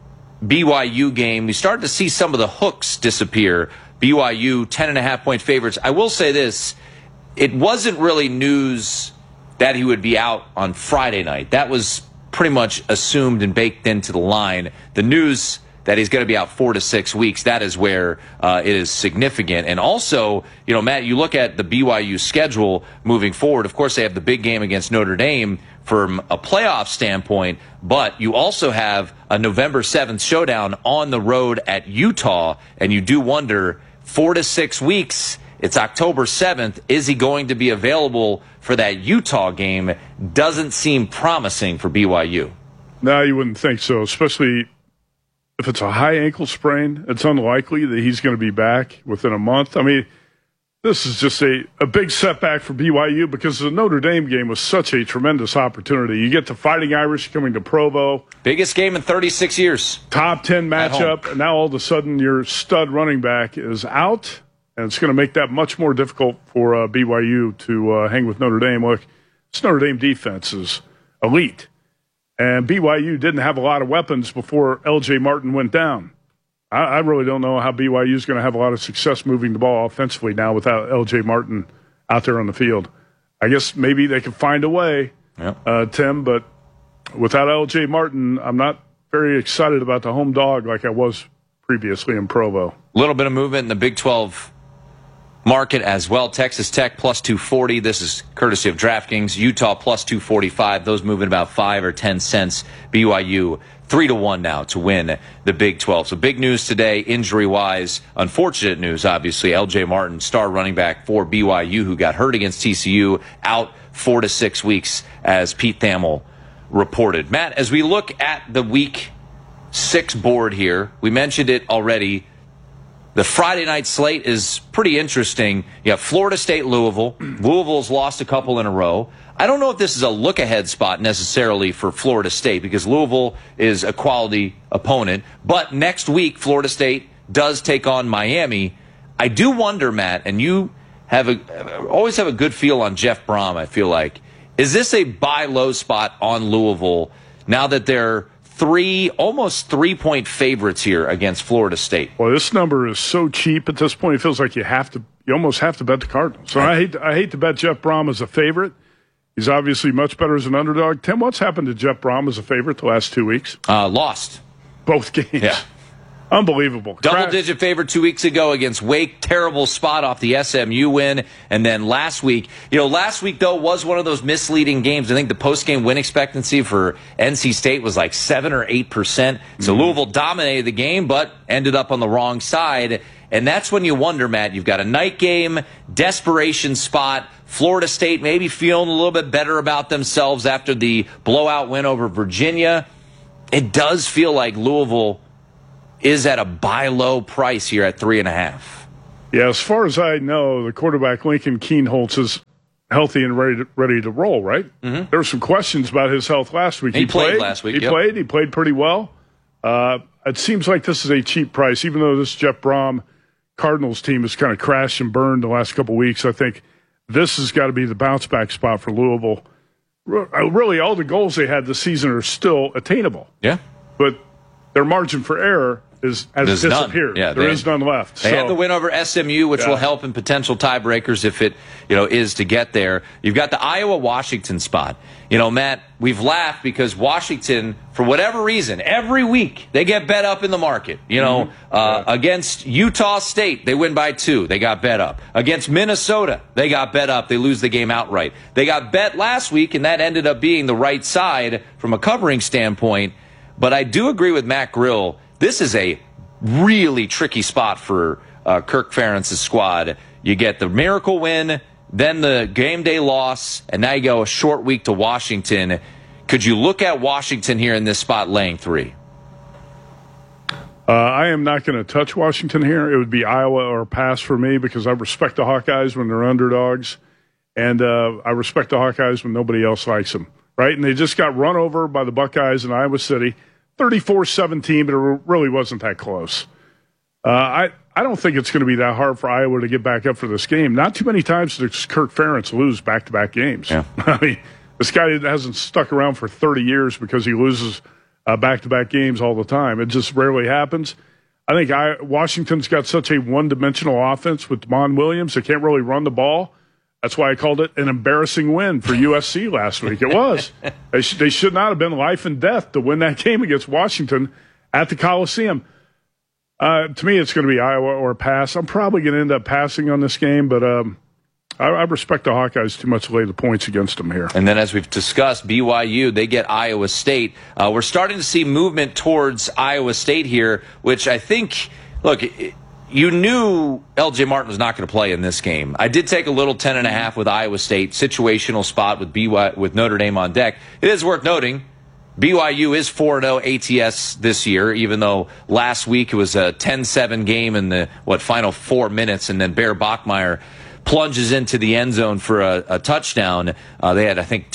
[SPEAKER 9] BYU game, we started to see some of the hooks disappear. BYU, 10.5-point favorites. I will say this. It wasn't really news that he would be out on Friday night. That was pretty much assumed and baked into the line. The news that he's going to be out 4 to 6 weeks, that is where it is significant. And also, Matt, you look at the BYU schedule moving forward. Of course, they have the big game against Notre Dame from a playoff standpoint, but you also have a November 7th showdown on the road at Utah, and you do wonder, 4 to 6 weeks, it's October 7th. Is he going to be available for that Utah game? Doesn't seem promising for BYU.
[SPEAKER 10] No, you wouldn't think so, especially if it's a high ankle sprain. It's unlikely that he's going to be back within a month. I mean, this is just a big setback for BYU because the Notre Dame game was such a tremendous opportunity. You get the Fighting Irish coming to Provo.
[SPEAKER 9] Biggest game in 36 years.
[SPEAKER 10] Top 10 matchup. And now all of a sudden your stud running back is out. And it's going to make that much more difficult for BYU to hang with Notre Dame. Look, this Notre Dame defense is elite. And BYU didn't have a lot of weapons before L.J. Martin went down. I really don't know how BYU is going to have a lot of success moving the ball offensively now without L.J. Martin out there on the field. I guess maybe they could find a way, Tim, but without L.J. Martin, I'm not very excited about the home dog like I was previously in Provo.
[SPEAKER 9] A little bit of movement in the Big 12 market as well. Texas Tech plus 240. This is courtesy of DraftKings. Utah plus 245. Those moving about 5 or 10 cents. BYU 3-1 now to win the Big 12. So big news today, injury-wise. Unfortunate news, obviously. L.J. Martin, star running back for BYU, who got hurt against TCU, out 4 to 6 weeks, as Pete Thamel reported. Matt, as we look at the Week 6 board here, we mentioned it already. The Friday night slate is pretty interesting. You have Florida State, Louisville. Louisville's lost a couple in a row. I don't know if this is a look-ahead spot necessarily for Florida State because Louisville is a quality opponent. But next week, Florida State does take on Miami. I do wonder, Matt, and you always have a good feel on Jeff Brom, I feel like. Is this a buy low spot on Louisville now that they're almost 3-point favorites here against Florida State?
[SPEAKER 10] Well, this number is so cheap at this point. It feels like you almost have to bet the Cardinals. So I hate to bet Jeff Brom as a favorite. He's obviously much better as an underdog. Tim, what's happened to Jeff Brom as a favorite the last 2 weeks?
[SPEAKER 9] Lost.
[SPEAKER 10] both games.
[SPEAKER 9] Yeah.
[SPEAKER 10] Unbelievable.
[SPEAKER 9] Double-digit favorite 2 weeks ago against Wake. Terrible spot off the SMU win. And then last week, though, was one of those misleading games. I think the post-game win expectancy for NC State was like 7 or 8%. So Louisville dominated the game, but ended up on the wrong side. And that's when you wonder, Matt, you've got a night game, desperation spot. Florida State maybe feeling a little bit better about themselves after the blowout win over Virginia. It does feel like Louisville is at a buy low price here at 3.5.
[SPEAKER 10] Yeah, as far as I know, the quarterback Lincoln Kienholz is healthy and ready to roll, right? Mm-hmm. There were some questions about his health last week.
[SPEAKER 9] He played last week.
[SPEAKER 10] He played pretty well. It seems like this is a cheap price, even though this Jeff Brom Cardinals team has kind of crashed and burned the last couple of weeks. I think this has got to be the bounce back spot for Louisville. Really, all the goals they had this season are still attainable.
[SPEAKER 9] Yeah.
[SPEAKER 10] But their margin for error has disappeared.
[SPEAKER 9] Yeah,
[SPEAKER 10] there is none left.
[SPEAKER 9] They had the win over SMU, which will help in potential tiebreakers if it is to get there. You've got the Iowa-Washington spot. Matt, we've laughed because Washington, for whatever reason, every week they get bet up in the market. Against Utah State, they win by 2. They got bet up. Against Minnesota, they got bet up. They lose the game outright. They got bet last week, and that ended up being the right side from a covering standpoint. But I do agree with Matt Grill. This is a really tricky spot for Kirk Ferentz's squad. You get the miracle win, then the game day loss, and now you go a short week to Washington. Could you look at Washington here in this spot laying 3?
[SPEAKER 10] I am not going to touch Washington here. It would be Iowa or pass for me because I respect the Hawkeyes when they're underdogs, and I respect the Hawkeyes when nobody else likes them, right? And they just got run over by the Buckeyes in Iowa City. 34-17, but it really wasn't that close. I don't think it's going to be that hard for Iowa to get back up for this game. Not too many times does Kirk Ferentz lose back-to-back games.
[SPEAKER 9] Yeah.
[SPEAKER 10] I mean, this guy hasn't stuck around for 30 years because he loses back-to-back games all the time. It just rarely happens. I think Washington's got such a one-dimensional offense with Damon Williams. They can't really run the ball. That's why I called it an embarrassing win for USC last week. It was. They should not have been life and death to win that game against Washington at the Coliseum. To me, it's going to be Iowa or pass. I'm probably going to end up passing on this game, but I respect the Hawkeyes too much to lay the points against them here.
[SPEAKER 9] And then as we've discussed, BYU, they get Iowa State. We're starting to see movement towards Iowa State here, which I think, look, you knew L.J. Martin was not going to play in this game. I did take a little 10.5 with Iowa State, situational spot with Notre Dame on deck. It is worth noting, BYU is 4-0 ATS this year, even though last week it was a 10-7 game in the final 4 minutes, and then Bear Bachmeier plunges into the end zone for a touchdown. They had, I think,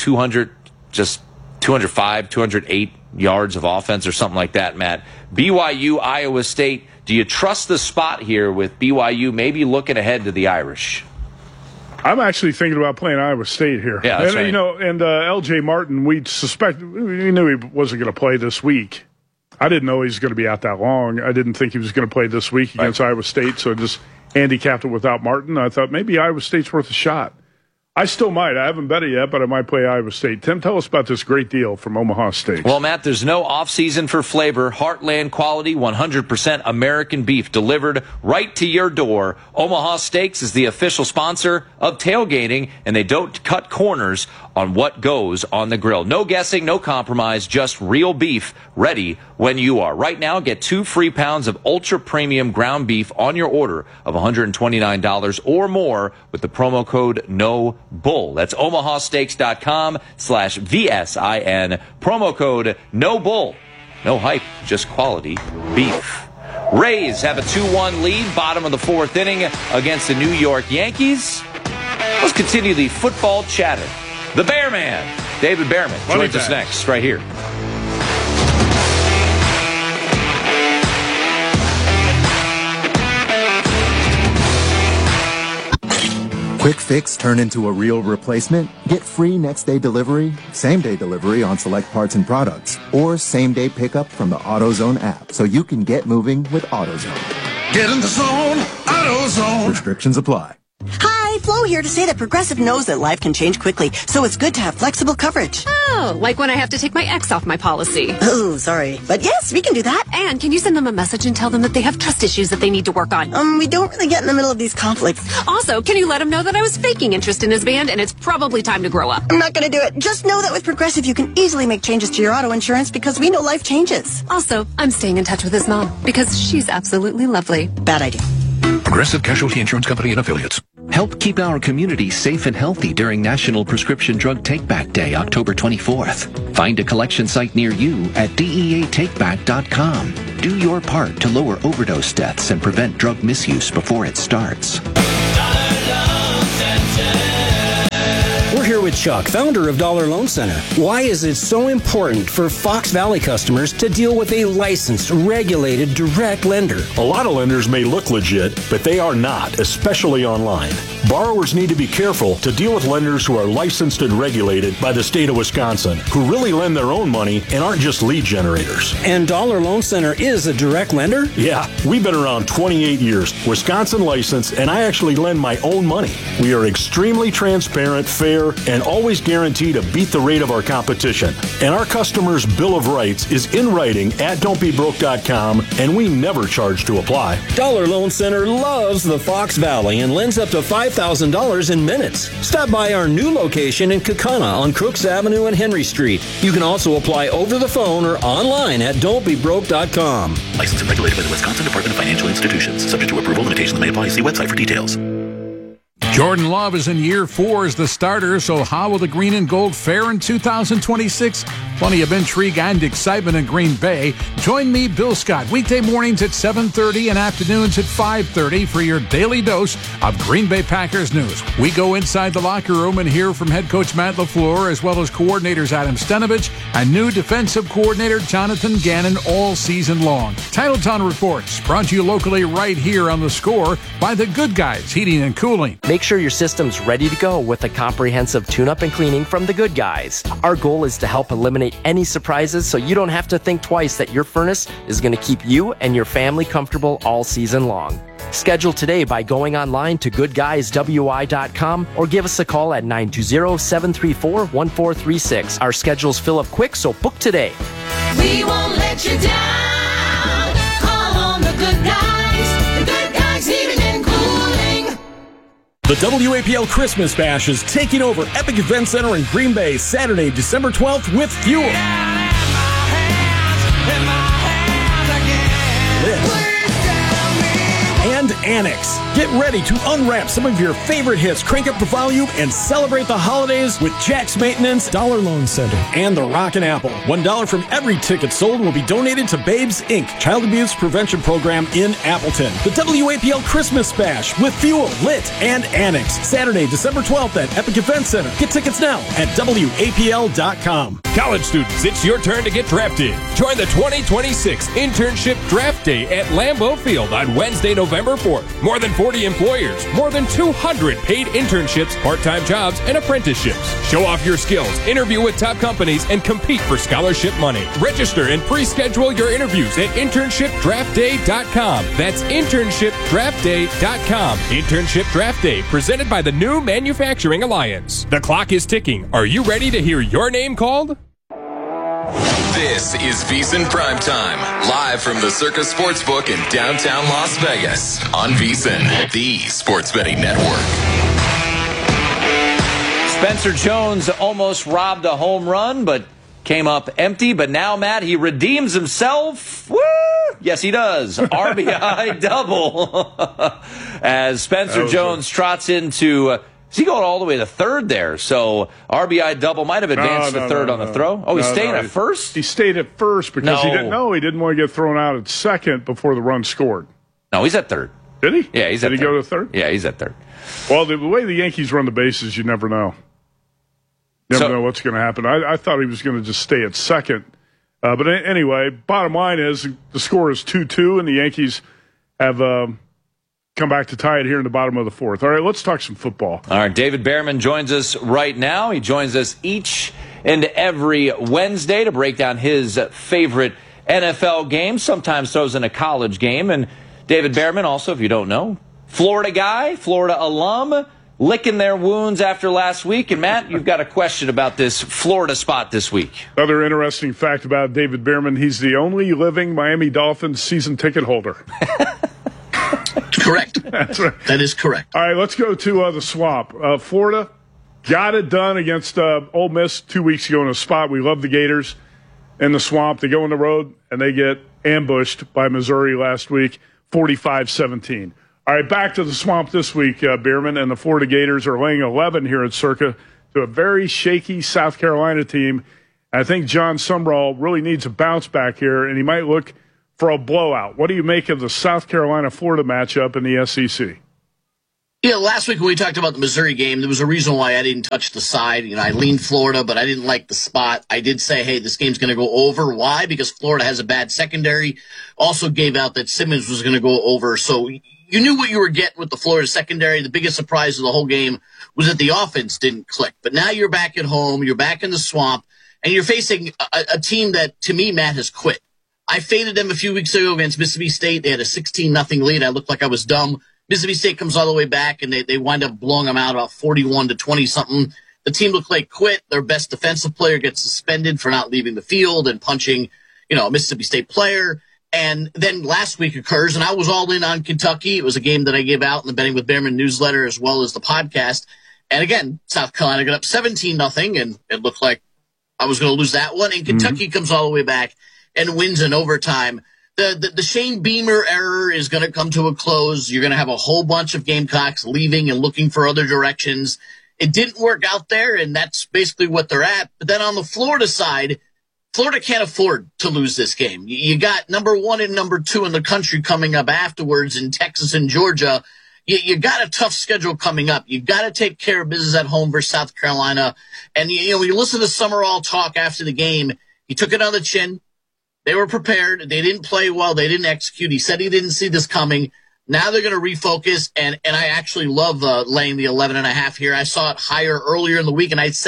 [SPEAKER 9] 205, 208 yards of offense or something like that, Matt. BYU, Iowa State. Do you trust the spot here with BYU maybe looking ahead to the Irish?
[SPEAKER 10] I'm actually thinking about playing Iowa State here.
[SPEAKER 9] Yeah, that's right.
[SPEAKER 10] And L.J. Martin, we knew he wasn't going to play this week. I didn't know he was going to be out that long. I didn't think he was going to play this week against Iowa State, so I just handicapped it without Martin. I thought maybe Iowa State's worth a shot. I still might. I haven't bet it yet, but I might play Iowa State. Tim, tell us about this great deal from Omaha Steaks.
[SPEAKER 9] Well, Matt, there's no off-season for flavor. Heartland quality, 100% American beef delivered right to your door. Omaha Steaks is the official sponsor of tailgating, and they don't cut corners on what goes on the grill. No guessing, no compromise, just real beef ready when you are. Right now, get 2 free pounds of ultra-premium ground beef on your order of $129 or more with the promo code NOBULL. That's omahasteaks.com/VSIN. Promo code NOBULL. No hype, just quality beef. Rays have a 2-1 lead, bottom of the 4th inning against the New York Yankees. Let's continue the football chatter. The Bear Man, David Behrman, joins us next, right here.
[SPEAKER 2] Quick fix turn into a real replacement? Get free next day delivery, same day delivery on select parts and products, or same day pickup from the AutoZone app so you can get moving with AutoZone.
[SPEAKER 5] Get in the zone, AutoZone.
[SPEAKER 2] Restrictions apply.
[SPEAKER 6] Hi,
[SPEAKER 5] Flo here to say that Progressive knows that life can change quickly, so it's good to have flexible coverage.
[SPEAKER 6] Oh, like when I have to take my ex off my policy.
[SPEAKER 5] Oh, sorry. But yes, we can do that.
[SPEAKER 6] And can you send them a message and tell them that they have trust issues that they need to work on?
[SPEAKER 5] We don't really get in the middle of these conflicts.
[SPEAKER 6] Also, can you let them know that I was faking interest in his band and it's probably time to grow up?
[SPEAKER 5] I'm not going to do it. Just know that with Progressive, you can easily make changes to your auto insurance because we know life changes.
[SPEAKER 6] Also, I'm staying in touch with his mom because she's absolutely lovely.
[SPEAKER 5] Bad idea.
[SPEAKER 7] Progressive Casualty Insurance Company and Affiliates.
[SPEAKER 11] Help keep our community safe and healthy during National Prescription Drug Take-Back Day, October 24th. Find a collection site near you at DEATakeback.com. Do your part to lower overdose deaths and prevent drug misuse before it starts.
[SPEAKER 12] We're here with Chuck, founder of Dollar Loan Center. Why is it so important for Fox Valley customers to deal with a licensed, regulated, direct lender?
[SPEAKER 13] A lot of lenders may look legit, but they are not, especially online. Borrowers need to be careful to deal with lenders who are licensed and regulated by the state of Wisconsin, who really lend their own money and aren't just lead generators.
[SPEAKER 12] And Dollar Loan Center is a direct lender?
[SPEAKER 13] Yeah, we've been around 28 years, Wisconsin licensed, and I actually lend my own money. We are extremely transparent, fair, and always guarantee to beat the rate of our competition. And our customers' Bill of Rights is in writing at don'tbebroke.com, and we never charge to apply.
[SPEAKER 12] Dollar Loan Center loves the Fox Valley and lends up to $5,000 in minutes. Stop by our new location in Kaukauna on Crooks Avenue and Henry Street. You can also apply over the phone or online at don'tbebroke.com.
[SPEAKER 7] Licensed and regulated by the Wisconsin Department of Financial Institutions. Subject to approval, limitations may apply. See website for details.
[SPEAKER 27] Jordan Love is in year 4 as the starter, so how will the green and gold fare in 2026? Plenty of intrigue and excitement in Green Bay. Join me, Bill Scott, weekday mornings at 7:30 and afternoons at 5:30 for your daily dose of Green Bay Packers news. We go inside the locker room and hear from head coach Matt LaFleur, as well as coordinators Adam Stenovich and new defensive coordinator Jonathan Gannon all season long. Titletown Reports, brought to you locally right here on The Score by The Good Guys Heating and Cooling.
[SPEAKER 28] Make sure your system's ready to go with a comprehensive tune-up and cleaning from The Good Guys. Our goal is to help eliminate any surprises so you don't have to think twice that your furnace is going to keep you and your family comfortable all season long. Schedule today by going online to goodguyswi.com or give us a call at 920-734-1436. Our schedules fill up quick, so book today.
[SPEAKER 18] We won't let you down. Call on the Good Guys. The Good Guys Heating and Cooling.
[SPEAKER 4] The WAPL Christmas Bash is taking over Epic Event Center in Green Bay Saturday, December 12th with Fuel. And Annex. Get ready to unwrap some of your favorite hits, crank up the volume, and celebrate the holidays with Jack's Maintenance, Dollar Loan Center, and the Rockin' Apple. $1 from every ticket sold will be donated to Babes Inc., Child Abuse Prevention Program in Appleton. The WAPL Christmas Bash with Fuel, Lit, and Annex. Saturday, December 12th at Epic Event Center. Get tickets now at WAPL.com.
[SPEAKER 26] College students, it's your turn to get drafted. Join the 2026 Internship Draft Day at Lambeau Field on Wednesday, November 4th. More than 40 employers, more than 200 paid internships, part-time jobs, and apprenticeships. Show off your skills, interview with top companies, and compete for scholarship money. Register and pre-schedule your interviews at internshipdraftday.com. That's internshipdraftday.com. Internship Draft Day, presented by the New Manufacturing Alliance. The clock is ticking. Are you ready to hear your name called?
[SPEAKER 8] This is VSiN Primetime, live from the Circus Sportsbook in downtown Las Vegas on VSiN, the sports betting network.
[SPEAKER 9] Spencer Jones almost robbed a home run, but came up empty. But now, Matt, he redeems himself. Woo! Yes, he does. RBI double. As Spencer Jones trots into... Is he going all the way to third there? So RBI double might have advanced to third on the throw. Oh, he's staying at first?
[SPEAKER 10] He stayed at first because he didn't want to get thrown out at second before the run scored.
[SPEAKER 9] No, he's at third.
[SPEAKER 10] Did he?
[SPEAKER 9] Yeah, he's at third.
[SPEAKER 10] Did he go to third?
[SPEAKER 9] Yeah, he's at third.
[SPEAKER 10] Well, the way the Yankees run the bases, you never know. Never know what's going to happen. I thought he was going to just stay at second. But anyway, bottom line is the score is 2-2, and the Yankees have... come back to tie it here in the bottom of the fourth. All right, let's talk some football.
[SPEAKER 9] All right, David Behrman joins us right now. He joins us each and every Wednesday to break down his favorite NFL game, sometimes throws in a college game. And David Behrman, also, if you don't know, Florida guy, Florida alum, licking their wounds after last week. And, Matt, you've got a question about this Florida spot this week.
[SPEAKER 10] Another interesting fact about David Behrman, he's the only living Miami Dolphins season ticket holder.
[SPEAKER 1] Correct.
[SPEAKER 10] That's right.
[SPEAKER 1] That is correct.
[SPEAKER 10] All right, let's go to the Swamp. Florida got it done against Ole Miss 2 weeks ago in a spot. We love the Gators in the Swamp. They go on the road, and they get ambushed by Missouri last week, 45-17. All right, back to the Swamp this week, Bierman, and the Florida Gators are laying 11 here at Circa to a very shaky South Carolina team. I think John Sumrall really needs a bounce back here, and he might look for a blowout. What do you make of the South Carolina-Florida matchup in the SEC?
[SPEAKER 1] Yeah, last week when we talked about the Missouri game, there was a reason why I didn't touch the side. You know, I leaned Florida, but I didn't like the spot. I did say, hey, this game's going to go over. Why? Because Florida has a bad secondary. Also gave out that Simmons was going to go over. So you knew what you were getting with the Florida secondary. The biggest surprise of the whole game was that the offense didn't click. But now you're back at home, you're back in the Swamp, and you're facing a team that, to me, Matt, has quit. I faded them a few weeks ago against Mississippi State. They had a 16-0 lead. I looked like I was dumb. Mississippi State comes all the way back, and they wind up blowing them out about 41-20-something. The team looked like quit. Their best defensive player gets suspended for not leaving the field and punching, a Mississippi State player. And then last week occurs, and I was all in on Kentucky. It was a game that I gave out in the Betting with Behrman newsletter as well as the podcast. And again, South Carolina got up 17-0, and it looked like I was going to lose that one. And Kentucky comes all the way back and wins in overtime. The Shane Beamer error is going to come to a close. You're going to have a whole bunch of Gamecocks leaving and looking for other directions. It didn't work out there, and that's basically what they're at. But then on the Florida side, Florida can't afford to lose this game. You got number 1 and number 2 in the country coming up afterwards in Texas and Georgia. You got a tough schedule coming up. You got to take care of business at home versus South Carolina. And when you listen to Summerall talk after the game, he took it on the chin. They were prepared. They didn't play well. They didn't execute. He said he didn't see this coming. Now they're going to refocus, and I actually love laying the 11.5 here. I saw it higher earlier in the week, and I'd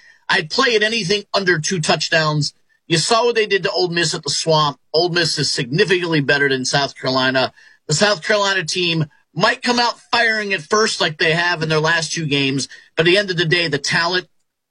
[SPEAKER 1] play it anything under 2 touchdowns. You saw what they did to Ole Miss at the Swamp. Ole Miss is significantly better than South Carolina. The South Carolina team might come out firing at first like they have in their last 2 games, but at the end of the day, the talent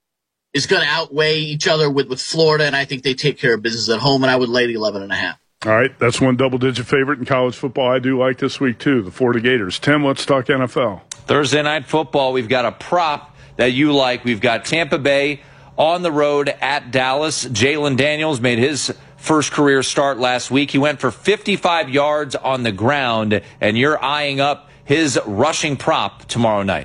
[SPEAKER 1] is going to outweigh each other with Florida, and I think they take care of business at home, and I would lay the 11.5.
[SPEAKER 10] All right, that's one double-digit favorite in college football I do like this week, too, the Florida Gators. Tim, let's talk NFL.
[SPEAKER 9] Thursday Night Football, we've got a prop that you like. We've got Tampa Bay on the road at Dallas. Jalen Daniels made his first career start last week. He went for 55 yards on the ground, and you're eyeing up his rushing prop tomorrow night.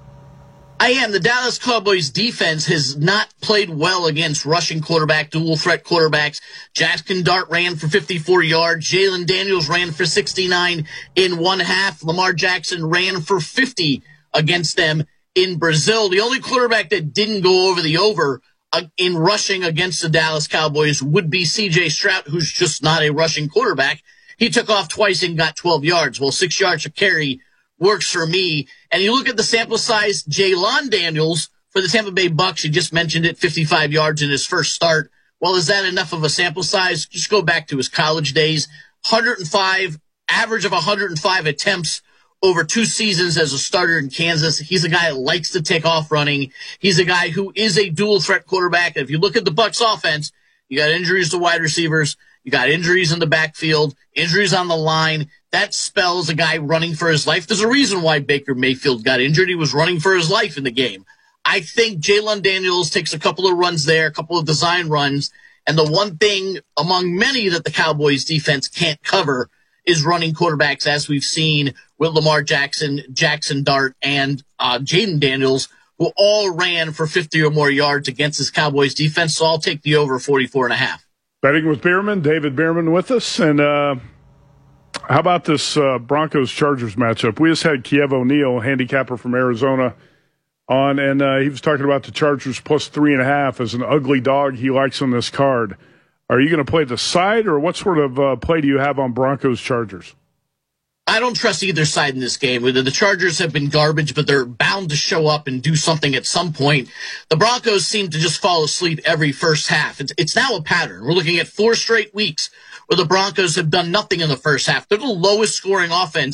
[SPEAKER 1] I am. The Dallas Cowboys defense has not played well against rushing quarterback, dual threat quarterbacks. Jackson Dart ran for 54 yards. Jalen Daniels ran for 69 in one half. Lamar Jackson ran for 50 against them in Brazil. The only quarterback that didn't go over the over in rushing against the Dallas Cowboys would be C.J. Stroud, who's just not a rushing quarterback. He took off twice and got 12 yards. Well, 6 yards a carry works for me. And you look at the sample size, Jalen Daniels for the Tampa Bay Bucks, you just mentioned it, 55 yards in his first start. Well, is that enough of a sample size? Just go back to his college days. 105, average of 105 attempts over 2 seasons as a starter in Kansas. He's a guy that likes to take off running. He's a guy who is a dual threat quarterback. And if you look at the Bucks offense, you got injuries to wide receivers. You got injuries in the backfield, injuries on the line. That spells a guy running for his life. There's a reason why Baker Mayfield got injured. He was running for his life in the game. I think Jalen Daniels takes a couple of runs there, a couple of design runs, and the one thing among many that the Cowboys defense can't cover is running quarterbacks, as we've seen with Lamar Jackson, Jackson Dart, and Jaden Daniels, who all ran for 50 or more yards against this Cowboys defense. So I'll take the over 44.5.
[SPEAKER 10] Betting with Bierman, David Bierman with us. And how about this Broncos-Chargers matchup? We just had Kiev O'Neill, handicapper from Arizona, on, and he was talking about the Chargers plus 3.5 as an ugly dog he likes on this card. Are you going to play the side, or what sort of play do you have on Broncos-Chargers?
[SPEAKER 1] I don't trust either side in this game. The Chargers have been garbage, but they're bound to show up and do something at some point. The Broncos seem to just fall asleep every first half. It's now a pattern. We're looking at 4 straight weeks where the Broncos have done nothing in the first half. They're the lowest scoring offense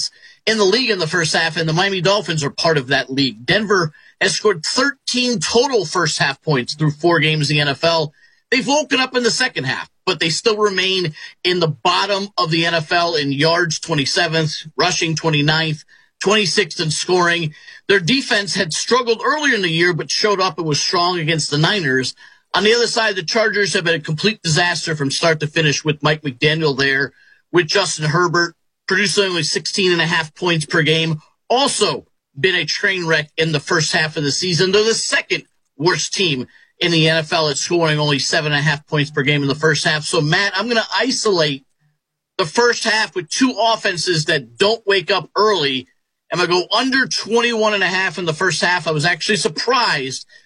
[SPEAKER 1] in the league in the first half, and the Miami Dolphins are part of that league. Denver has scored 13 total first half points through 4 games in the NFL. They've woken up in the second half, but they still remain in the bottom of the NFL in yards, 27th, rushing 29th, 26th in scoring. Their defense had struggled earlier in the year, but showed up and was strong against the Niners. On the other side, the Chargers have been a complete disaster from start to finish with Mike McDaniel there, with Justin Herbert, producing only 16.5 points per game. Also been a train wreck in the first half of the season. They're the second worst team in the NFL at scoring only 7.5 points per game in the first half. So, Matt, I'm going to isolate the first half with 2 offenses that don't wake up early. I'm going to go under 21.5 in the first half. I was actually surprised